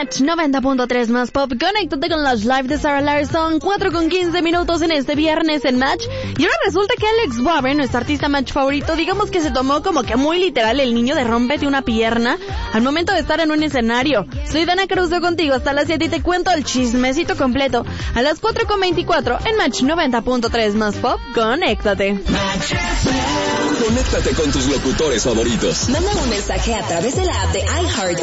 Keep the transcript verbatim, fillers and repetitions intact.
Match noventa punto tres más pop. Conéctate con las live de Sarah Larson. cuatro con quince minutos en este viernes en Match. Y ahora resulta que Alex Warren, nuestro artista Match favorito, digamos que se tomó como que muy literal el niño de rómpete una pierna al momento de estar en un escenario. Soy Dana Caruso contigo hasta las siete y te cuento el chismecito completo a las cuatro con veinticuatro en Match noventa punto tres más pop. Conéctate. Conéctate con tus locutores favoritos. Manda un mensaje a través de la app de iHeart